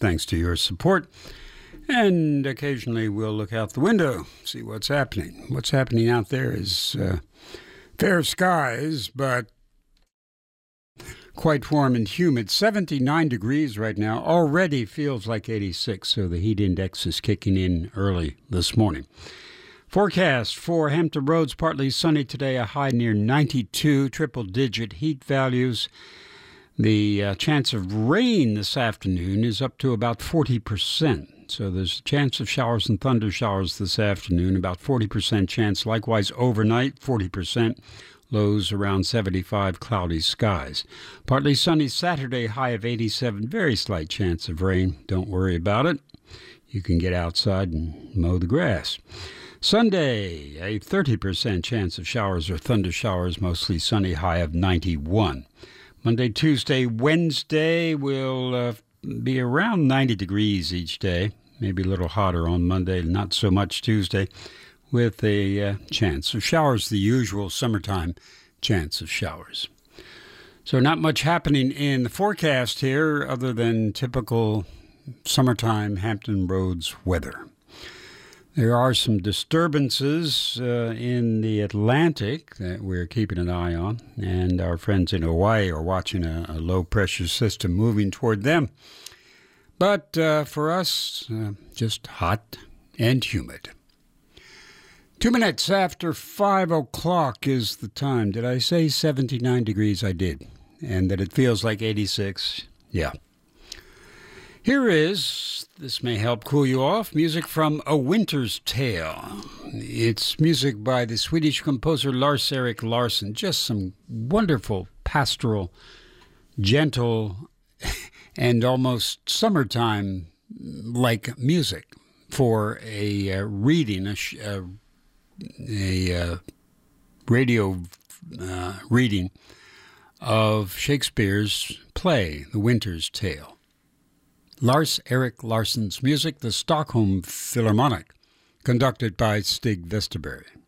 thanks to your support. And occasionally we'll look out the window, see what's happening. What's happening out there is fair skies, but quite warm and humid. 79 degrees right now. Already feels like 86, so the heat index is kicking in early this morning. Forecast for Hampton Roads, partly sunny today, a high near 92, triple-digit heat values. The chance of rain this afternoon is up to about 40%. So there's a chance of showers and thunder showers this afternoon, about 40% chance. Likewise, overnight, 40%. Lows around 75, cloudy skies. Partly sunny Saturday, high of 87. Very slight chance of rain. Don't worry about it. You can get outside and mow the grass. Sunday, a 30% chance of showers or thunder showers, mostly sunny, high of 91. Monday, Tuesday, Wednesday will be around 90 degrees each day. Maybe a little hotter on Monday, not so much Tuesday, with a chance of showers, the usual summertime chance of showers. So not much happening in the forecast here other than typical summertime Hampton Roads weather. There are some disturbances in the Atlantic that we're keeping an eye on, and our friends in Hawaii are watching a low-pressure system moving toward them. But for us, just hot and humid. 2 minutes after 5 o'clock is the time. Did I say 79 degrees? I did. And that it feels like 86? Yeah. Here is, this may help cool you off, music from A Winter's Tale. It's music by the Swedish composer Lars-Erik Larsson. Just some wonderful, pastoral, gentle, and almost summertime-like music for a reading, a radio reading of Shakespeare's play, The Winter's Tale. Lars-Erik Larsson's music, the Stockholm Philharmonic, conducted by Stig Vesterberg.